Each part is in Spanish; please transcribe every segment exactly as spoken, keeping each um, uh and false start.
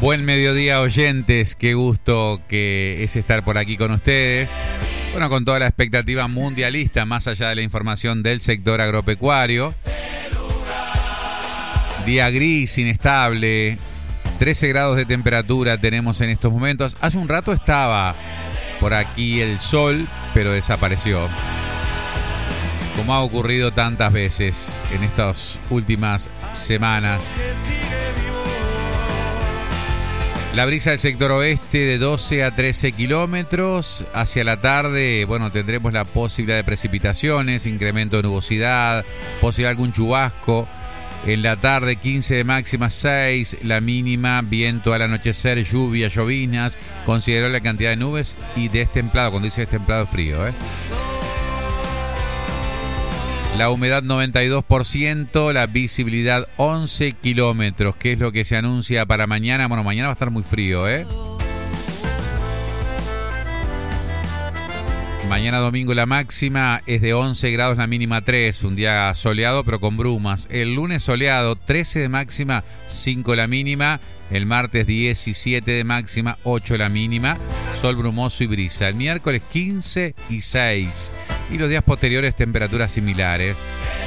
Buen mediodía, oyentes. Qué gusto que es estar por aquí con ustedes. Bueno, con toda la expectativa mundialista, más allá de la información del sector agropecuario. Día gris, inestable. trece grados de temperatura tenemos en estos momentos. Hace un rato estaba por aquí el sol, pero desapareció. Como ha ocurrido tantas veces en estas últimas semanas. La brisa del sector oeste de doce a trece kilómetros. Hacia la tarde, bueno, tendremos la posibilidad de precipitaciones, incremento de nubosidad, posibilidad de algún chubasco. En la tarde, quince de máxima, seis la mínima, viento al anochecer, lluvia, llovinas. Consideró la cantidad de nubes y destemplado, cuando dice destemplado, frío, ¿eh? La humedad noventa y dos por ciento, la visibilidad once kilómetros. ¿Qué es lo que se anuncia para mañana? Bueno, mañana va a estar muy frío, ¿eh? Mañana domingo la máxima es de once grados, la mínima tres. Un día soleado pero con brumas. El lunes soleado, trece de máxima, cinco la mínima. El martes diecisiete de máxima, ocho la mínima. Sol brumoso y brisa. El miércoles quince y seis. Y los días posteriores temperaturas similares.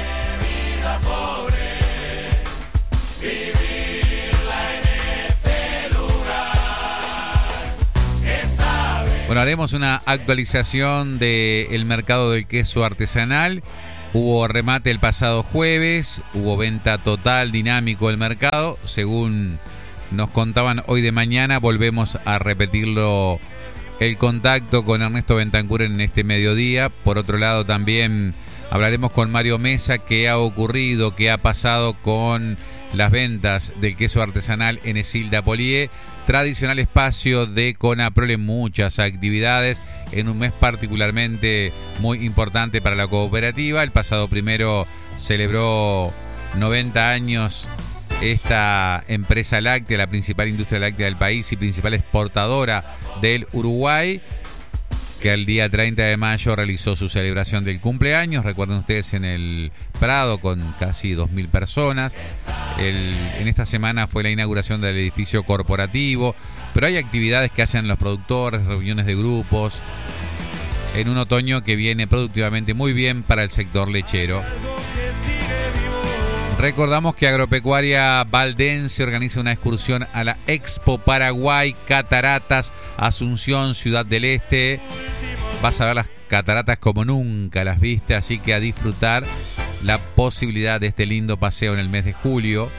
Bueno, haremos una actualización del mercado del queso artesanal. Hubo remate el pasado jueves, hubo venta total, dinámico del mercado. Según nos contaban hoy de mañana, volvemos a repetirlo el contacto con Ernesto Bentancur en este mediodía. Por otro lado, también hablaremos con Mario Mesa, qué ha ocurrido, qué ha pasado con las ventas del queso artesanal en Esilda Polié. Tradicional espacio de Conaprole, muchas actividades en un mes particularmente muy importante para la cooperativa. El pasado primero celebró noventa años esta empresa láctea, la principal industria láctea del país y principal exportadora del Uruguay, que el día treinta de mayo realizó su celebración del cumpleaños. Recuerden ustedes, en el Prado, con casi dos mil personas. El, en esta semana fue la inauguración del edificio corporativo, pero hay actividades que hacen los productores, reuniones de grupos, en un otoño que viene productivamente muy bien para el sector lechero. Recordamos que Agropecuaria Valdense organiza una excursión a la Expo Paraguay, Cataratas, Asunción, Ciudad del Este. Vas a ver las cataratas como nunca las viste, así que a disfrutar la posibilidad de este lindo paseo en el mes de julio.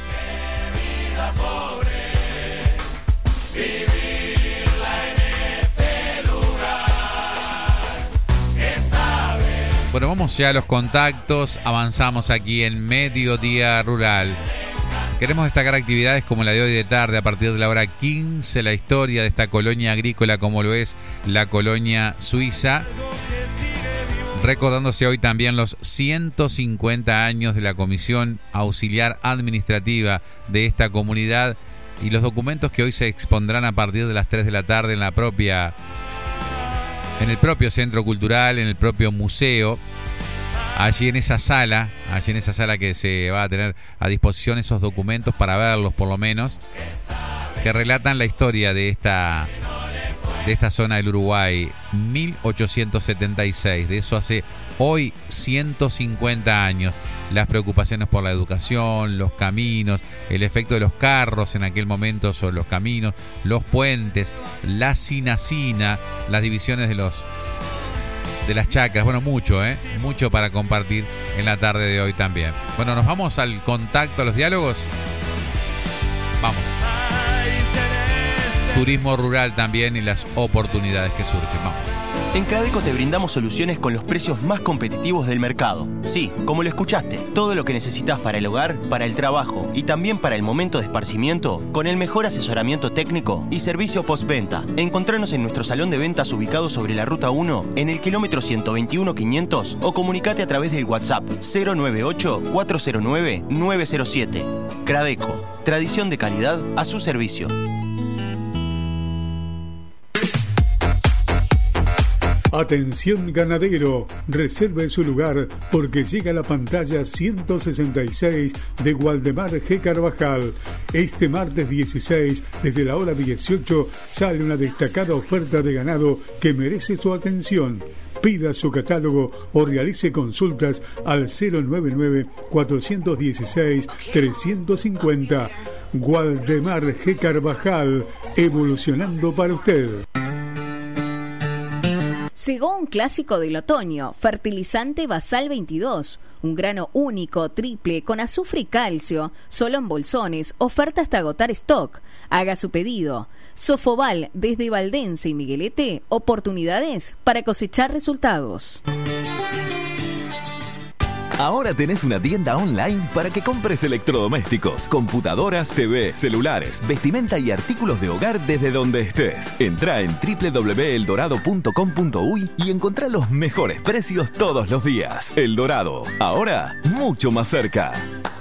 Bueno, vamos ya a los contactos. Avanzamos aquí en Mediodía Rural. Queremos destacar actividades como la de hoy de tarde, a partir de la hora quince, la historia de esta colonia agrícola como lo es la colonia suiza. Recordándose hoy también los ciento cincuenta años de la Comisión Auxiliar Administrativa de esta comunidad y los documentos que hoy se expondrán a partir de las tres de la tarde en la propia, en el propio centro cultural, en el propio museo. Allí en esa sala, allí en esa sala que se va a tener a disposición esos documentos para verlos por lo menos, que relatan la historia de esta, de esta zona del Uruguay, mil ochocientos setenta y seis, de eso hace hoy ciento cincuenta años. Las preocupaciones por la educación, los caminos, el efecto de los carros en aquel momento sobre los caminos, los puentes, la cinacina, las divisiones de los de las chacras. Bueno, mucho, ¿eh? Mucho para compartir en la tarde de hoy también. Bueno, nos vamos al contacto, a los diálogos. Vamos. Turismo rural también y las oportunidades que surgen. Vamos. En Cradeco te brindamos soluciones con los precios más competitivos del mercado. Sí, como lo escuchaste, todo lo que necesitas para el hogar, para el trabajo y también para el momento de esparcimiento, con el mejor asesoramiento técnico y servicio postventa. Encontranos en nuestro salón de ventas ubicado sobre la Ruta uno, en el kilómetro ciento veintiuno quinientos, o comunicate a través del WhatsApp cero nueve ocho, cuatro cero nueve, nueve cero siete. Cradeco, tradición de calidad a su servicio. Atención ganadero, reserve su lugar porque llega la pantalla ciento sesenta y seis de Waldemar G. Carvajal. Este martes dieciséis, desde la hora dieciocho, sale una destacada oferta de ganado que merece su atención. Pida su catálogo o realice consultas al cero nueve nueve, cuatro uno seis, tres cinco cero. Waldemar G. Carvajal, evolucionando para usted. Llegó un clásico del otoño, fertilizante Basal veintidós, un grano único, triple, con azufre y calcio, solo en bolsones, oferta hasta agotar stock. Haga su pedido. Sofobal, desde Valdense y Miguelete, oportunidades para cosechar resultados. Ahora tenés una tienda online para que compres electrodomésticos, computadoras, T V, celulares, vestimenta y artículos de hogar desde donde estés. Entrá en doble u doble u doble u punto eldorado punto com punto uy y encontrá los mejores precios todos los días. El Dorado, ahora mucho más cerca.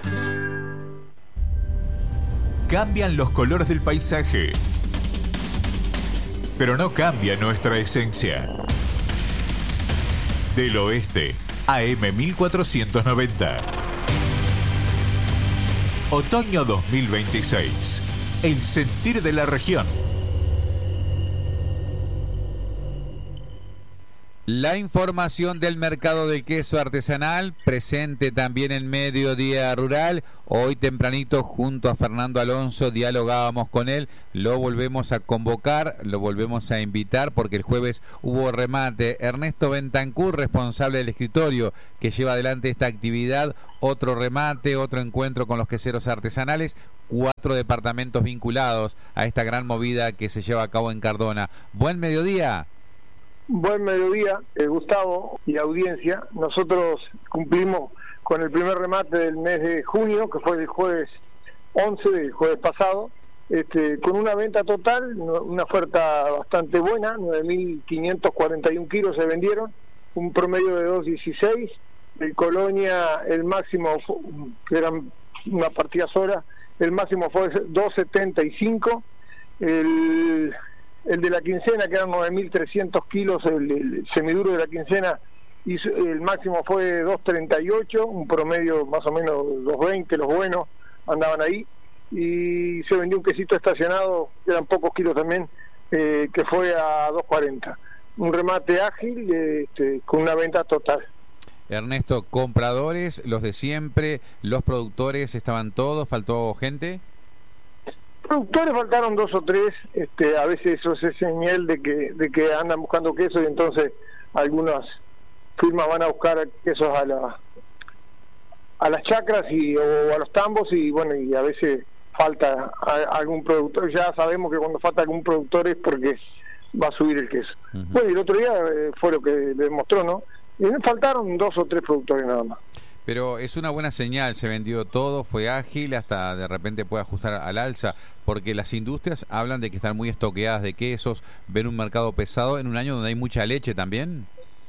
Cambian los colores del paisaje, pero no cambia nuestra esencia. Del Oeste, A M mil cuatrocientos noventa. Otoño dos mil veintiséis. El sentir de la región. La información del mercado del queso artesanal, presente también en Mediodía Rural. Hoy tempranito, junto a Fernando Alonso, dialogábamos con él. Lo volvemos a convocar, lo volvemos a invitar, porque el jueves hubo remate. Ernesto Bentancur, responsable del escritorio que lleva adelante esta actividad. Otro remate, otro encuentro con los queseros artesanales. Cuatro departamentos vinculados a esta gran movida que se lleva a cabo en Cardona. Buen mediodía. Buen mediodía, eh, Gustavo y audiencia. Nosotros cumplimos con el primer remate del mes de junio, que fue el jueves once, del jueves pasado, este, con una venta total, una oferta bastante buena, nueve mil quinientos cuarenta y un kilos se vendieron, un promedio de dos dieciséis. El Colonia, el máximo, que eran una partida sola, el máximo fue dos setenta y cinco. El... El de la quincena, que eran nueve mil trescientos kilos, el, el semiduro de la quincena, hizo, el máximo fue dos treinta y ocho, un promedio más o menos dos veinte, los buenos andaban ahí, y se vendió un quesito estacionado, eran pocos kilos también, eh, que fue a dos cuarenta. Un remate ágil, eh, este, con una venta total. Ernesto, compradores, los de siempre, los productores, ¿estaban todos? ¿Faltó gente? Productores faltaron dos o tres, este, a veces eso es señal de que de que andan buscando queso, y entonces algunas firmas van a buscar quesos a la a las chacras y o a los tambos, y bueno, y a veces falta a, a algún productor. Ya sabemos que cuando falta algún productor es porque va a subir el queso. Uh-huh. Bueno, y el otro día eh, fue lo que demostró, ¿no? Y faltaron dos o tres productores nada más. Pero es una buena señal, se vendió todo, fue ágil, hasta de repente puede ajustar al alza, porque las industrias hablan de que están muy estoqueadas de quesos, ven un mercado pesado en un año donde hay mucha leche también.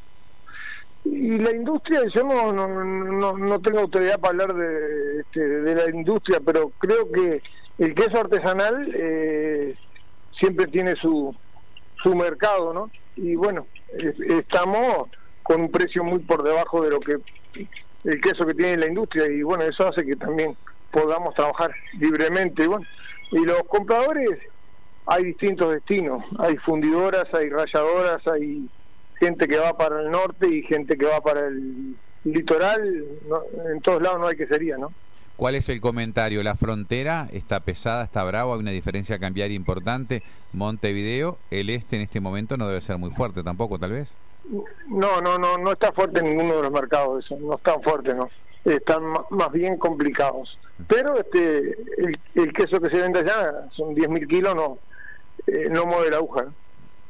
Y la industria, yo no no, no, no tengo autoridad para hablar de, este, de la industria, pero creo que el queso artesanal eh, siempre tiene su, su mercado, ¿no? Y bueno, estamos con un precio muy por debajo de lo que el queso que tiene la industria, y bueno, eso hace que también podamos trabajar libremente. Y bueno, y los compradores, hay distintos destinos, hay fundidoras, hay ralladoras, hay gente que va para el norte y gente que va para el litoral, no, en todos lados no hay quesería, ¿no? ¿Cuál es el comentario? ¿La frontera está pesada, está brava, hay una diferencia cambiaria importante? Montevideo, el este en este momento no debe ser muy fuerte tampoco, tal vez. No, no, no, no está fuerte en ninguno de los mercados, eso, no están fuertes, no, están más bien complicados. Pero este, el, el queso que se vende allá son diez mil kilos, no, eh, no mueve la aguja, ¿no?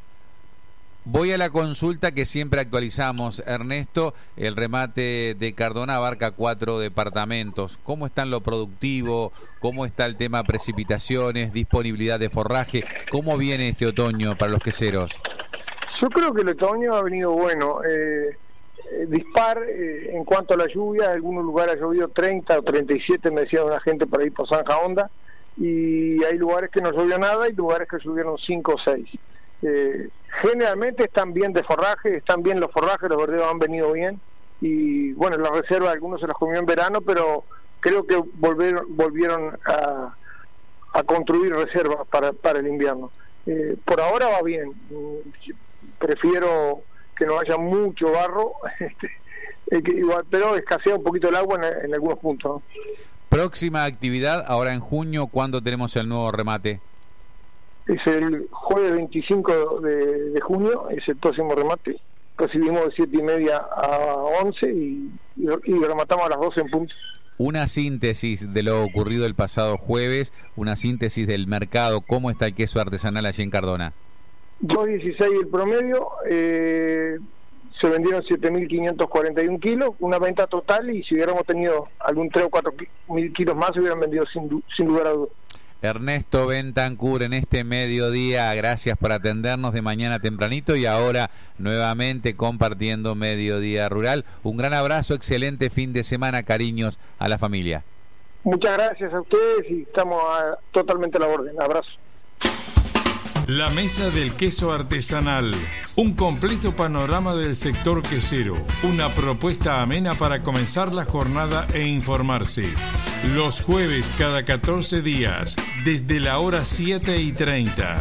Voy a la consulta que siempre actualizamos, Ernesto. El remate de Cardona abarca cuatro departamentos. ¿Cómo está en lo productivo? ¿Cómo está el tema precipitaciones, disponibilidad de forraje? ¿Cómo viene este otoño para los queseros? Yo creo que el otoño ha venido bueno, eh, eh, dispar eh, en cuanto a la lluvia. En algunos lugares ha llovido treinta o treinta y siete, me decía una gente por ahí por Zanja Honda, y hay lugares que no llovió nada y lugares que llovieron cinco o seis. Eh, generalmente están bien de forraje, están bien los forrajes, los verdeos han venido bien, y bueno, las reservas algunos se las comió en verano, pero creo que volvieron, volvieron a, a construir reservas para, para el invierno. Eh, por ahora va bien, prefiero que no haya mucho barro, este, eh, que igual, pero escasea un poquito el agua en, en algunos puntos, ¿no? Próxima actividad, ahora en junio, ¿cuándo tenemos el nuevo remate? Es el jueves veinticinco de, de junio, es el próximo remate. Recibimos de siete y media a once y, y, y rematamos a las doce en punto. Una síntesis de lo ocurrido el pasado jueves, una síntesis del mercado, ¿cómo está el queso artesanal allí en Cardona? dos dieciséis el promedio, eh, se vendieron siete mil quinientos cuarenta y uno kilos, una venta total, y si hubiéramos tenido algún tres o cuatro mil kilos más, se hubieran vendido sin, sin lugar a dudas. Ernesto Bentancur, en este mediodía, gracias por atendernos de mañana tempranito y ahora nuevamente compartiendo Mediodía Rural. Un gran abrazo, excelente fin de semana, cariños a la familia. Muchas gracias a ustedes y estamos a, totalmente a la orden. Abrazo. La Mesa del Queso Artesanal, un completo panorama del sector quesero, una propuesta amena para comenzar la jornada e informarse. Los jueves cada catorce días, desde la hora siete y treinta.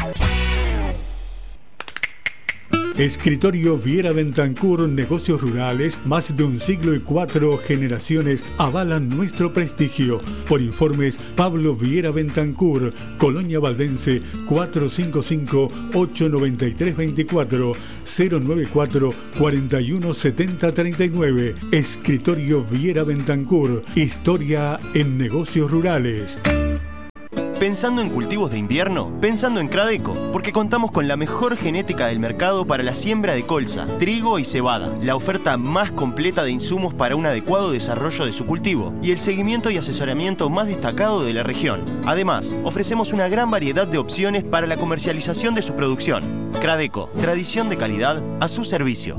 Escritorio Viera Bentancur, negocios rurales, más de un siglo y cuatro generaciones avalan nuestro prestigio. Por informes, Pablo Viera Bentancur, Colonia Valdense, cuatro cinco cinco, ocho nueve tres dos cuatro, cero nueve cuatro, cuatro uno siete cero tres nueve. Escritorio Viera Bentancur, historia en negocios rurales. Pensando en cultivos de invierno, pensando en Cradeco, porque contamos con la mejor genética del mercado para la siembra de colza, trigo y cebada, la oferta más completa de insumos para un adecuado desarrollo de su cultivo y el seguimiento y asesoramiento más destacado de la región. Además, ofrecemos una gran variedad de opciones para la comercialización de su producción. Cradeco, tradición de calidad a su servicio.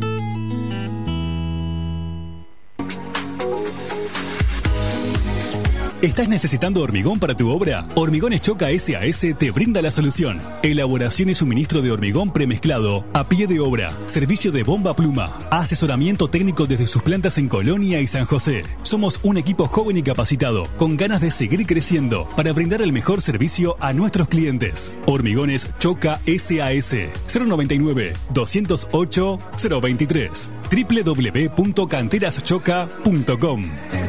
¿Estás necesitando hormigón para tu obra? Hormigones Choca S A S te brinda la solución. Elaboración y suministro de hormigón premezclado a pie de obra. Servicio de bomba pluma. Asesoramiento técnico desde sus plantas en Colonia y San José. Somos un equipo joven y capacitado, con ganas de seguir creciendo para brindar el mejor servicio a nuestros clientes. Hormigones Choca S A S. cero noventa y nueve, doscientos ocho, cero veintitrés. doble u doble u doble u punto canteras choca punto com.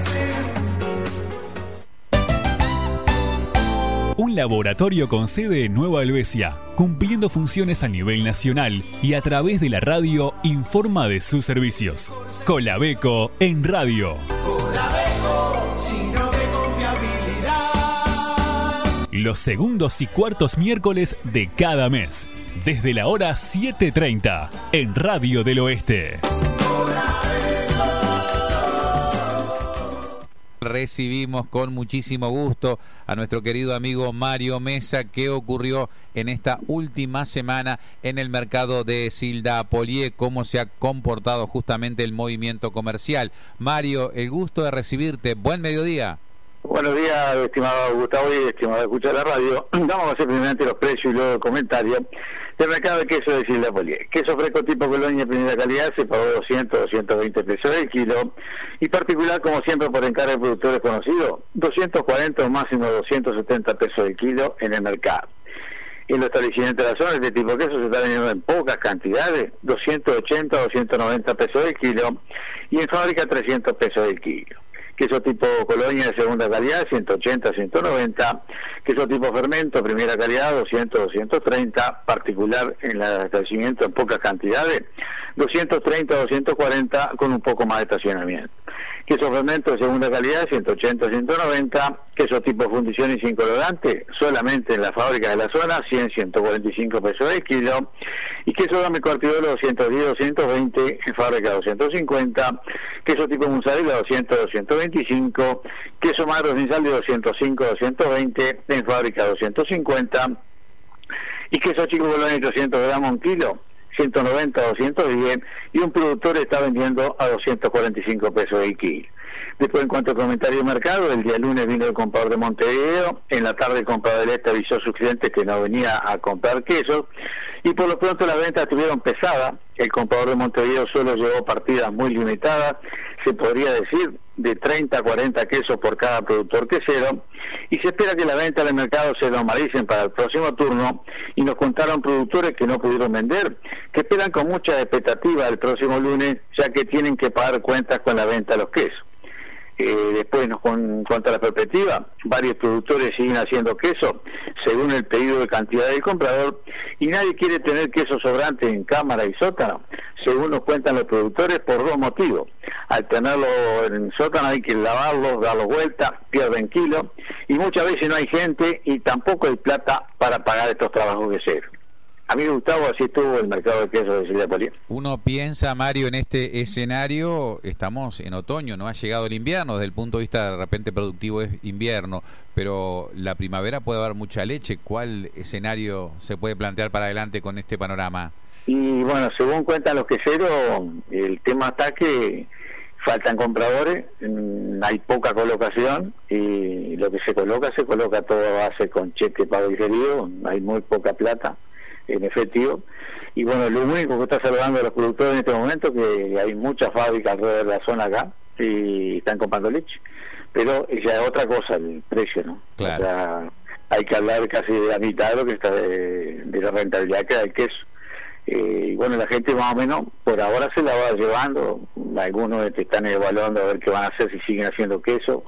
Un laboratorio con sede en Nueva Helvecia, cumpliendo funciones a nivel nacional y a través de la radio informa de sus servicios. Colabeco en radio. Colabeco, signo de confiabilidad. Los segundos y cuartos miércoles de cada mes, desde la hora siete treinta, en Radio del Oeste. Recibimos con muchísimo gusto a nuestro querido amigo Mario Mesa. ¿Qué ocurrió en esta última semana en el mercado de Silda-Polié? ¿Cómo se ha comportado justamente el movimiento comercial? Mario, el gusto de recibirte. Buen mediodía. Buenos días, estimado Gustavo y estimado escuchar la radio. Vamos a hacer primeramente los precios y luego el comentario del mercado de queso de Silda-Polié. Queso fresco tipo Colonia primera calidad se pagó doscientos, doscientos veinte pesos el kilo, y particular, como siempre, por encargo de productores conocidos, doscientos cuarenta o máximo doscientos setenta pesos el kilo en el mercado. En los establecimientos de la zona, este tipo de queso se está vendiendo en pocas cantidades, doscientos ochenta, doscientos noventa pesos el kilo, y en fábrica trescientos pesos el kilo. Queso tipo Colonia de segunda calidad, ciento ochenta, ciento noventa. Queso tipo Fermento, primera calidad, doscientos, doscientos treinta. Particular en el establecimiento en pocas cantidades, doscientos treinta, doscientos cuarenta, con un poco más de estacionamiento. Queso Fermento de segunda calidad, ciento ochenta, ciento noventa. Queso tipo Fundición y sin colorante, solamente en la fábrica de la zona, cien, ciento cuarenta y cinco pesos el kilo. Y queso Dame Cortiolo, doscientos diez, doscientos veinte, en fábrica doscientos cincuenta. Queso tipo Mozzarella, doscientos, doscientos veinticinco. Queso Magro sin sal de doscientos cinco, doscientos veinte, en fábrica doscientos cincuenta. Y queso Chico Colonia, ochocientos gramos un kilo, ciento noventa, doscientos diez, y un productor está vendiendo a doscientos cuarenta y cinco pesos el kilo. Después, en cuanto al comentario de mercado, el día lunes vino el comprador de Montevideo, en la tarde el comprador del Este avisó a sus clientes que no venía a comprar quesos, y por lo pronto las ventas estuvieron pesadas. El comprador de Montevideo solo llevó partidas muy limitadas, se podría decir de treinta a cuarenta quesos por cada productor quesero, y se espera que las ventas del mercado se normalicen para el próximo turno, y nos contaron productores que no pudieron vender, que esperan con mucha expectativa el próximo lunes, ya que tienen que pagar cuentas con la venta de los quesos. Eh, después, nos con, en cuanto a la perspectiva, varios productores siguen haciendo queso según el pedido de cantidad del comprador, y nadie quiere tener queso sobrante en cámara y sótano, según nos cuentan los productores, por dos motivos. Al tenerlo en sótano hay que lavarlo, darlo vuelta, pierden kilos, y muchas veces no hay gente y tampoco hay plata para pagar estos trabajos queseros. Amigo Gustavo, así estuvo el mercado de queso de Silvia Polié. Uno piensa, Mario, en este escenario, estamos en otoño, no ha llegado el invierno, desde el punto de vista de repente productivo es invierno, pero la primavera puede haber mucha leche. ¿Cuál escenario se puede plantear para adelante con este panorama? Y bueno, según cuentan los queseros, el tema está que faltan compradores, hay poca colocación, y lo que se coloca, se coloca todo a base con cheque pago diferido, hay muy poca plata en efectivo, y bueno, lo único que está salvando a los productores en este momento es que hay muchas fábricas alrededor de la zona acá y están comprando leche, pero ya es otra cosa el precio, ¿no? Claro. O sea, hay que hablar casi de la mitad de lo que está de, de la rentabilidad que da el queso. Eh, y bueno, la gente más o menos por ahora se la va llevando, algunos están evaluando a ver qué van a hacer, si siguen haciendo queso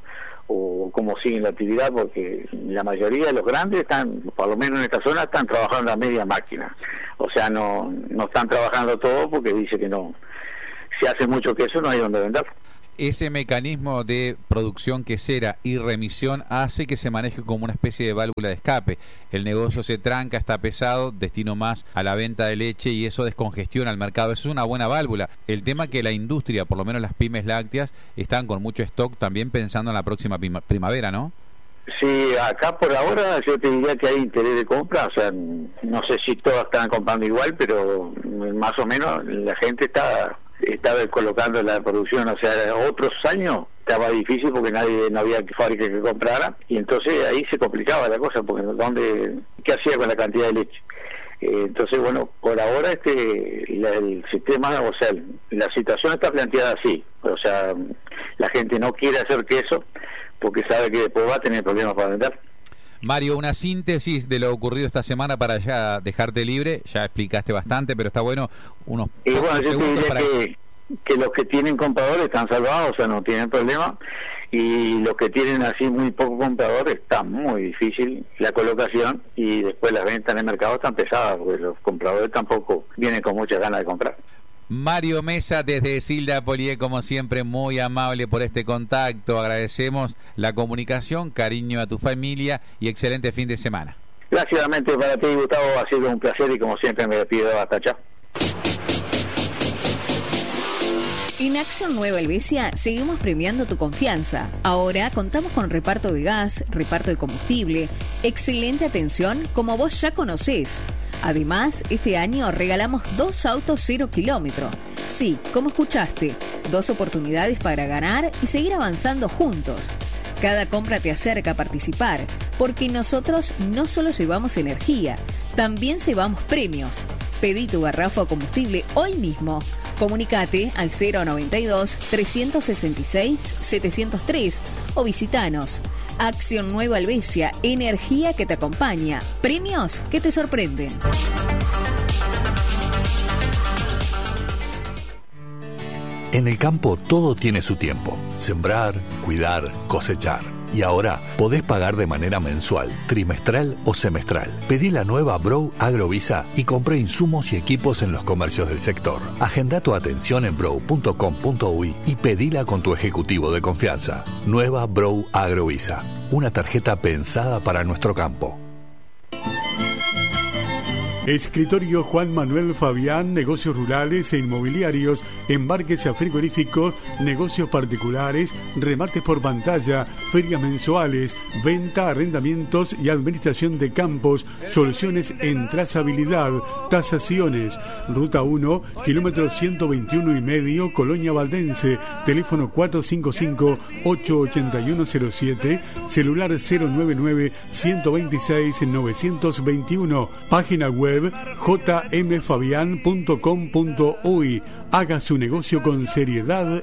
o cómo siguen la actividad, porque la mayoría de los grandes están, por lo menos en esta zona, están trabajando a media máquina, o sea, no no están trabajando todo porque dice que no, si hace mucho queso no hay donde vender. Ese mecanismo de producción quesera y remisión hace que se maneje como una especie de válvula de escape. El negocio se tranca, está pesado, destino más a la venta de leche, y eso descongestiona el mercado. Eso es una buena válvula. El tema que la industria, por lo menos las pymes lácteas, están con mucho stock también pensando en la próxima primavera, ¿no? Sí, acá por ahora yo te diría que hay interés de compra, o sea, no sé si todas están comprando igual, pero más o menos la gente está... estaba colocando la producción, o sea, otros años estaba difícil porque nadie, no había fábrica que comprara, y entonces ahí se complicaba la cosa, porque ¿dónde, qué hacía con la cantidad de leche? Eh, entonces, bueno, por ahora este la, el sistema, o sea, la situación está planteada así, o sea, la gente no quiere hacer queso porque sabe que después va a tener problemas para vender. Mario, una síntesis de lo ocurrido esta semana para ya dejarte libre. Ya explicaste bastante, pero está bueno unos y bueno, yo segundos para que, que los que tienen compradores están salvados, o sea, no tienen problema, y los que tienen así muy poco compradores está muy difícil la colocación, y después las ventas en el mercado están pesadas porque los compradores tampoco vienen con muchas ganas de comprar. Mario Mesa desde Silvia Polié, como siempre, muy amable por este contacto. Agradecemos la comunicación, cariño a tu familia y excelente fin de semana. Gracias para ti, Gustavo, ha sido un placer y como siempre me despido. Hasta chao. En Acción Nueva Helvecia seguimos premiando tu confianza. Ahora contamos con reparto de gas, reparto de combustible, excelente atención como vos ya conocés. Además, este año regalamos dos autos cero kilómetro. Sí, como escuchaste, dos oportunidades para ganar y seguir avanzando juntos. Cada compra te acerca a participar, porque nosotros no solo llevamos energía, también llevamos premios. Pedí tu garrafa o combustible hoy mismo. Comunicate al cero noventa y dos, trescientos sesenta y seis, setecientos tres o visitanos. Acción Nueva Helvecia, energía que te acompaña, premios que te sorprenden. En el campo todo tiene su tiempo. Sembrar, cuidar, cosechar. Y ahora podés pagar de manera mensual, trimestral o semestral. Pedí la nueva Brough Agrovisa y compré insumos y equipos en los comercios del sector. Agenda tu atención en brough punto com punto uy y pedila con tu ejecutivo de confianza. Nueva Brough Agrovisa, una tarjeta pensada para nuestro campo. Escritorio Juan Manuel Fabián, negocios rurales e inmobiliarios, embarques a frigoríficos, negocios particulares, remates por pantalla, ferias mensuales, venta, arrendamientos y administración de campos, soluciones en trazabilidad, tasaciones. Ruta uno, kilómetro ciento veintiuno y medio, Colonia Valdense, teléfono cuatro cinco cinco, ocho ocho uno cero siete, celular cero nueve nueve, uno dos seis, nueve dos uno, página web j m fabián punto com punto u y. Haga su negocio con seriedad